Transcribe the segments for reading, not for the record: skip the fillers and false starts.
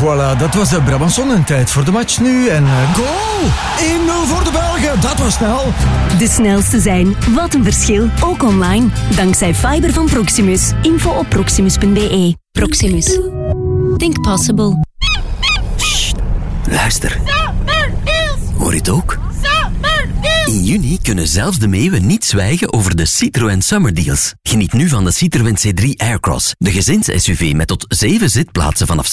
Voilà, dat was de Brabançon en tijd voor de match nu. En goal! 1-0 voor de Belgen, dat was snel. De snelste zijn. Wat een verschil. Ook online. Dankzij fiber van Proximus. Info op proximus.be. Proximus. Think possible. Sst, luister. Hoor je het ook? In juni kunnen zelfs de meeuwen niet zwijgen over de Citroën Summer Deals. Geniet nu van de Citroën C3 Aircross, de gezins-SUV met tot 7 zitplaatsen vanaf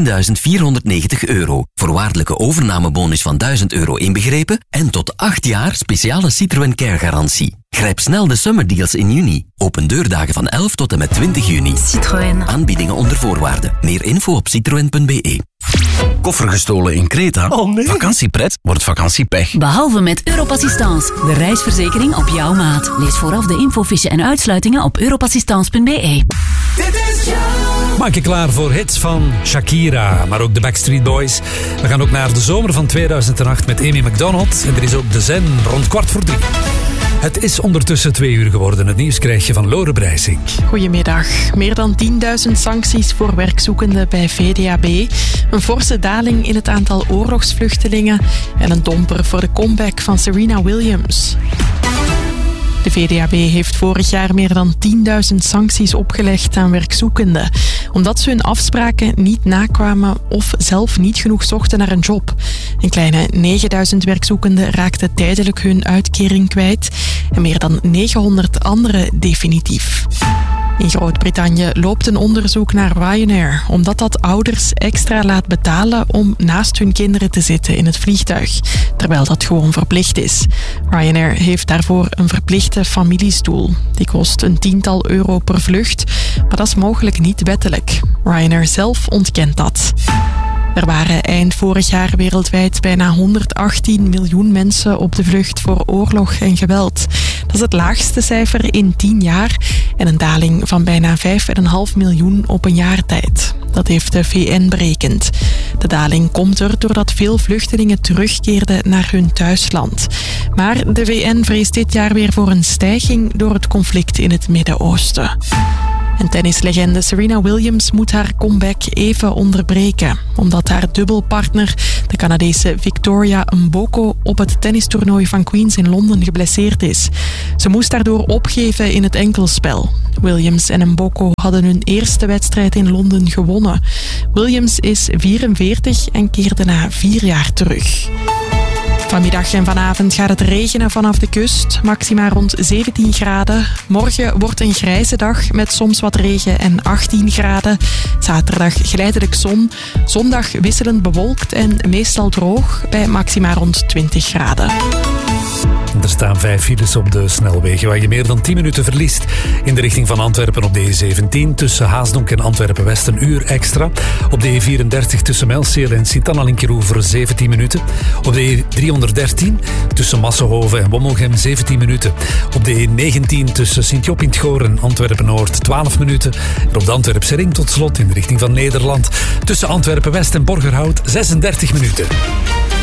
€17.490. Voorwaardelijke overnamebonus van €1.000 inbegrepen en tot 8 jaar speciale Citroën Care-garantie. Grijp snel de Summer Deals in juni. Open deurdagen van 11 tot en met 20 juni. Citroën. Aanbiedingen onder voorwaarden. Meer info op citroen.be. Koffer gestolen in Kreta? Oh nee. Vakantiepret wordt vakantiepech. Behalve met Europassistance. De reisverzekering op jouw maat. Lees vooraf de infofiche en uitsluitingen op europassistance.be. Maak je klaar voor hits van Shakira, maar ook de Backstreet Boys. We gaan ook naar de zomer van 2008 met Amy Macdonald. En er is ook de Zen rond 2:45. Het is ondertussen 2 uur geworden. Het nieuws krijg je van Lore Breisink. Goedemiddag. Meer dan 10.000 sancties voor werkzoekenden bij VDAB. Een forse daling in het aantal oorlogsvluchtelingen. En een domper voor de comeback van Serena Williams. De VDAB heeft vorig jaar meer dan 10.000 sancties opgelegd aan werkzoekenden, omdat ze hun afspraken niet nakwamen of zelf niet genoeg zochten naar een job. Een kleine 9.000 werkzoekenden raakten tijdelijk hun uitkering kwijt en meer dan 900 anderen definitief. In Groot-Brittannië loopt een onderzoek naar Ryanair, omdat dat ouders extra laat betalen om naast hun kinderen te zitten in het vliegtuig, terwijl dat gewoon verplicht is. Ryanair heeft daarvoor een verplichte familiestoel. Die kost een tiental euro per vlucht, maar dat is mogelijk niet wettelijk. Ryanair zelf ontkent dat. Er waren eind vorig jaar wereldwijd bijna 118 miljoen mensen op de vlucht voor oorlog en geweld. Dat is het laagste cijfer in 10 jaar en een daling van bijna 5,5 miljoen op een jaar tijd. Dat heeft de VN berekend. De daling komt er doordat veel vluchtelingen terugkeerden naar hun thuisland. Maar de VN vreest dit jaar weer voor een stijging door het conflict in het Midden-Oosten. En tennislegende Serena Williams moet haar comeback even onderbreken, omdat haar dubbelpartner, de Canadese Victoria Mboko, op het tennistoernooi van Queens in Londen geblesseerd is. Ze moest daardoor opgeven in het enkelspel. Williams en Mboko hadden hun eerste wedstrijd in Londen gewonnen. Williams is 44 en keerde na 4 jaar terug. Vanmiddag en vanavond gaat het regenen vanaf de kust, maxima rond 17 graden. Morgen wordt een grijze dag met soms wat regen en 18 graden. Zaterdag geleidelijk zon. Zondag wisselend bewolkt en meestal droog bij maxima rond 20 graden. Er staan 5 files op de snelwegen waar je meer dan 10 minuten verliest. In de richting van Antwerpen op de E17 tussen Haasdonk en Antwerpen-West een uur extra. Op de E34 tussen Melseer en Sint-Anna-Linkeroever 17 minuten. Op de E313 tussen Massenhoven en Wommelgem 17 minuten. Op de E19 tussen Sint-Job in 't Goor en Antwerpen-Noord 12 minuten. En op de Antwerpse ring tot slot in de richting van Nederland tussen Antwerpen-West en Borgerhout 36 minuten.